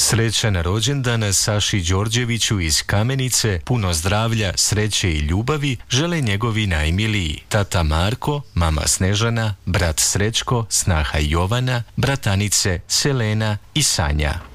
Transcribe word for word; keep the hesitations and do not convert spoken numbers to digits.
Srećan rođendan Saši Đorđeviću iz Kamenice, puno zdravlja, sreće i ljubavi žele njegovi najmiliji. Tata Marko, mama Snežana, brat Srećko, snaha Jovana, bratanice Selena i Sanja.